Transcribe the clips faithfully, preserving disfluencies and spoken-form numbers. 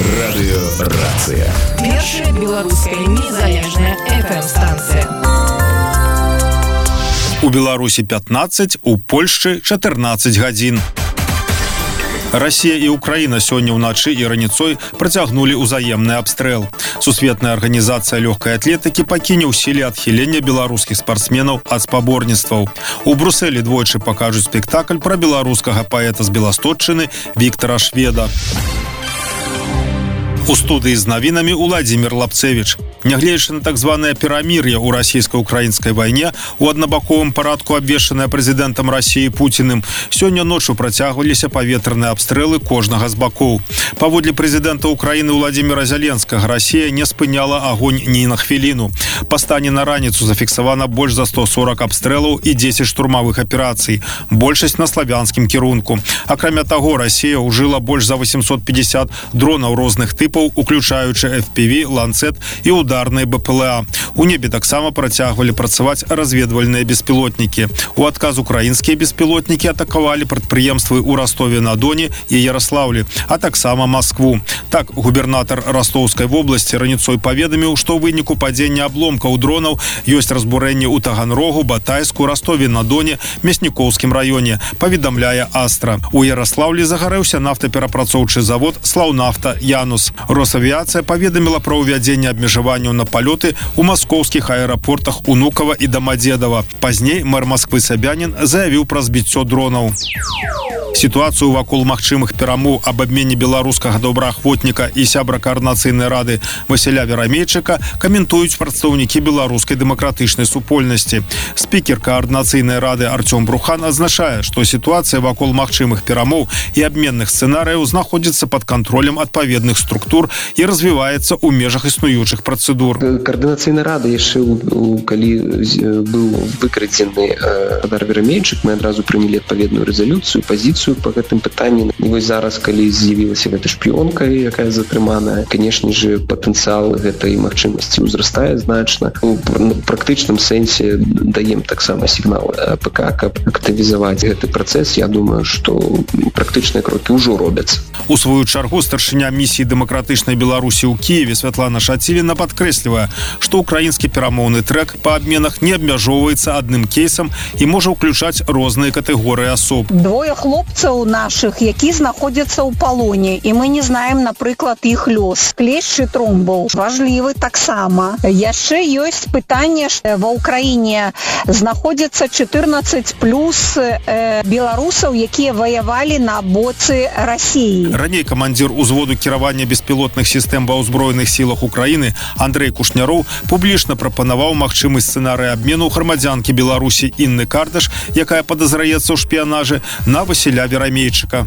Радыёрацыя. Першая беларуская незалежная эф эм-станцыя. У Беларусі пятнаццаць, у Польшчы чатырнаццаць гадзін. Россия и Украина сегодня ўначы и раніцой працягнули узаемный обстрел. Сусветная организация легкой атлетики пакіне ўсілі адхілення беларускіх спортсменов от спаборніцтваў. У Брюсселі двойчы покажут спектакль про беларускага поэта с Беластотчыны Виктора Шведа. У студыі з навінамі Уладзімір Лапцевіч. Нягледзячы на так званае перамір'е ў расійска-украінскай вайне, у аднабаковым парадку абвешчанае прэзідэнтам Расіі Пуціным, сёння ноччу працягваліся паветраныя абстрэлы кожнага з бакоў. Паводле прэзідэнта Украіны Владзіміра Зяленскага, Расія не спыняла агонь ні на хвіліну. Па стане на раніцу зафіксавана больш за сто сорок абстрэлаў і дзесяць штурмавых аперацый, большасць на славянскім кірунку. Акрамя таго, Расія ўжыла больш за восемьсот пятьдесят дронаў розных тыпаў, уключаючы эф пі ви, ланцет і ударныя бэ пэ эл а. У небе таксама працягвалі працаваць разведвальныя беспілотнікі. У адказ украінскія беспілотнікі атакавалі прадпрыемствы ў Ростове-на-Доне і Ярослаўлі, а таксама Москву. Так, губернатар Ростовскай вобласці раніцой паведаміў, што ў выніку падзення абломкаў дронаў ёсць разбурэнні ў Таганрогу, Батайску, Ростове-на-Доне, Мяснікоўскім раёне, паведамляе Астра. У Ярослаўлі загарэўся нафтаперапрацоўчы завод «Слаўнафта Янус». Росавіацыя паведаміла пра ўвядзенне абмежаванняў на палёты ў маскоўскіх аэрапортах Унукова і Дамадзедава. Пазней мэр Москвы Сабянін заявіў пра збіццё дронаў. Ситуацию вакол магчымых перамоў аб абмене беларускага добраахвотніка і сябра каардынацыйнай рады Васіля Верамейчыка каментуюць прадстаўнікі беларускай дэмакратычнай супольнасці. Спікер каардынацыйнай рады Артём Брухан азначае, што сітуацыя вакол магчымых перамоў і абменных сцэнарыяў знаходзіцца пад кантролем адпаведных структур і развіваецца ў межах існуючых працэдур. Каардынацыйная рада яшчэ калі быў выкрадзены Адар Верамейчык, мы адразу прынялі адпаведную рэзалюцыю, пазіцыю по гэтым пытанні. І вось зараз, калі з'явілася гэта шпіёнка, якая затрыманая, канешне же, патэнцыял гэтай магчымасці ўзрастае значна. У практычным сэнсе даем таксама сігнал АПК, каб актывізаваць гэты працэс. Я думаю, што практычныя крокі ўжо робяцца. У сваю чаргу старшыня місіі дэмакратычнай Беларусі ў Кіеве Святлана Шаціліна падкрэслівае, што ўкраінскі перамоўны трэк па абменах не абмяжоўваецца адным кейсам і можа ўключаць розныя катэгорыі асоб. Двое хлопцаў нашых, які знаходзяцца ў палоне, і мы не знаем, напрыклад, іх лёс. Клешчы Тромбаў важлівы таксама. Яшчэ ёсць пытанне, што ва ўкраіне знаходзяцца чатырнаццаць плюс э, беларусаў, якія ваявалі на боцы Расіі. Раней камандзір узводу кіравання беспілотных сістэм ва ўзброеных сілах Украіны Андрэй Кушняроў публічна прапанаваў магчымасць сцэнарыя абмену грамадзянкі Беларусі Інны Кардаш, якая падазраецца ў шпіянажы, на Васіля Верамейчыка.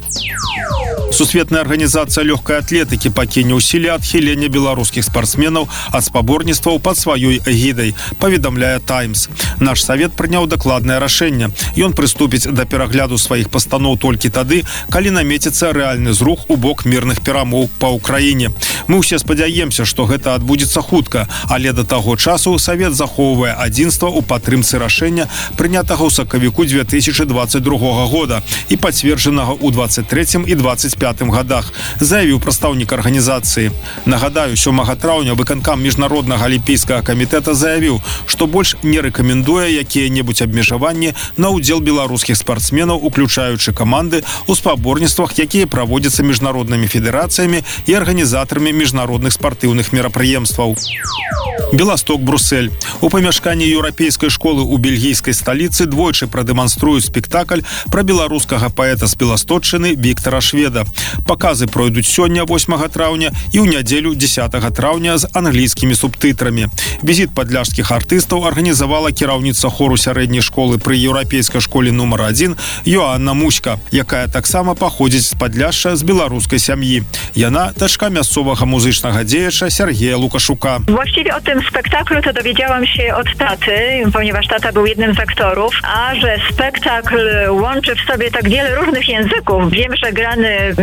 Сусветная организация легкой атлетики пакіне ўсілі адхілення беларускіх спортсменаў ад спаборніцтваў пад сваёй эгідай, паведамляе Таймс. Наш савет прыняў дакладнае рашэнне. Ён прыступіць да перагляду сваіх пастаноў толькі тады, калі намеціцца рэальны зрух у бок мірных перамоў па Ўкраіне. Мы ўсе спадзяемся, што гэта адбудзецца хутка, але да таго часу савет захоўвае адзінства ў падтрымцы рашэння, прынятага ў сакавіку две тысячи двадцать другога года і пацверджанага ў двадцать трэцім і двадцать пятым годах, заявіў прадстаўнік арганізацыі. Нагадаю, сёмага траўня выканкам міжнароднага алімпійскага камітэта заявіў, што больш не рэкамендуе якія-небудзь абмежаванні на ўдзел беларускіх спартсменаў, уключаючы каманды ў спаборніцтвах, якія праводзяцца міжнароднымі федэрацыямі і арганізатарамі міжнародных спартыўных мерапрыемстваў. Беласток, Брюссель. У памяшканні еўрапейскай школы ў бельгійскай сталіцы двойчы прадэманструюць спектакль пра беларускага паэта з Беластотчыны Віктора Шведа. Паказы пройдуць сёння восьмага траўня і ў нядзелю дзесятага траўня з англійскімі субтытрамі. Візіт падляшскіх артыстаў арганізавала кіраўніца хору сярэдняй школы пры еўрапейскай школе нумар адзін Йоанна Муська, якая таксама паходзіць з Падляшша з беларускай сям'і. Яна дачка мясцовага музычнага дзеяча Сергея Лукашука. Właściwie o tym spektaklu to dowiedziałam się od taty, ponieważ tata był jednym z aktorów, a że spektakl łączy w sobie tak wiele różnych języków. Wiem, że grany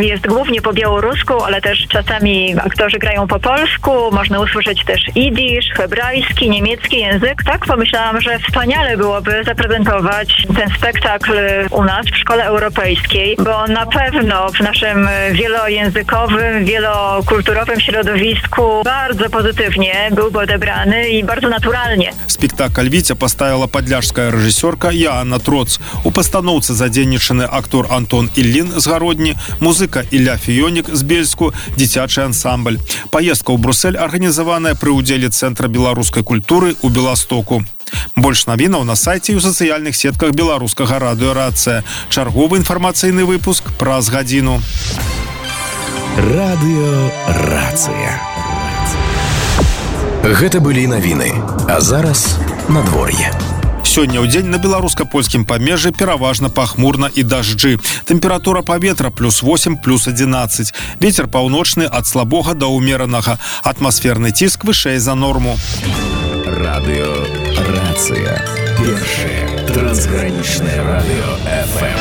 jest głównie po białorusku, ale też czasami aktorzy grają po polsku, można usłyszeć też idisz, hebrajski, niemiecki język. Tak pomyślałam, że wspaniale byłoby zaprezentować ten spektakl u nas w Szkole Europejskiej, bo na pewno w naszym wielojęzykowym, wielokulturowym środowisku bardzo pozytywnie byłby odebrany i bardzo naturalnie. Спектакль «Витя» поставила подляжская режиссерка Яна Троц. У постановцы задейнічаны актор Антон Іллін з Гародні, музыка Ілля Фіёнік з Бельску, дзіцячы ансамбль. Поездка ў Брюссель арганізаваная пры ўдзеле Цэнтра беларускай культуры ў Беластоку. Больш навінаў на сайце і ў сацыяльных сетках беларускага радыё «Рацыя». Чарговы інфармацыйны выпуск праз гадзіну. Радыё «Рацыя». Гэта былі навіны, а зараз надвор'е. Сёння ў дзень на беларуска-польскім памежжы пераважна пахмурна і дажджы. Тэмпература паветра плюс восемь, плюс адзінаццаць. Вецер паўночны ад слабога да ўмеранага. Атмасферны ціск вышэй за норму. Радыё «Рацыя». Першае трансгранічнае радыё эф эм.